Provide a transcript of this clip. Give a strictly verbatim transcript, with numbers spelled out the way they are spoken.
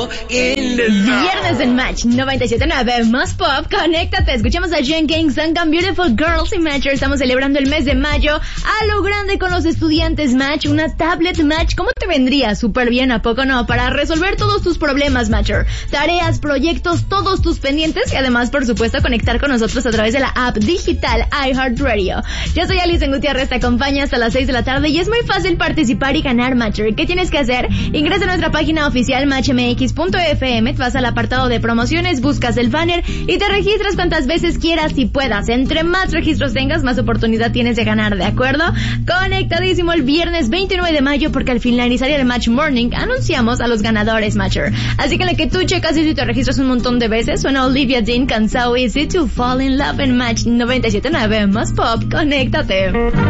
Viernes en Match noventa y siete punto nueve más pop, conéctate, escuchamos a Jen Kings and Beautiful Girls in Match. Estamos celebrando el mes de mayo a lo grande con los estudiantes Match, una tablet Match. ¿Cómo te vendría? Súper bien, ¿a poco no? Para resolver todos tus problemas, Matcher, tareas, proyectos, todos tus pendientes y además, por supuesto, conectar con nosotros a través de la app digital iHeartRadio. Yo soy Alison Gutiérrez, te acompaña hasta las seis de la tarde y es muy fácil participar y ganar, Matcher. ¿Qué tienes que hacer? Ingresa a nuestra página oficial match m x punto f m, vas al apartado de promociones, buscas el banner y te registras cuantas veces quieras y puedas. Entre más registros tengas, más oportunidad tienes de ganar, ¿de acuerdo? Conectadísimo el viernes veintinueve de mayo, porque al finalizar el Match Morning anunciamos a los ganadores, Matcher. Así que en la que tú checas y si te registras un montón de veces, suena Olivia Dean con So Easy to Fall in Love en Match noventa y siete punto nueve más pop. Conéctate.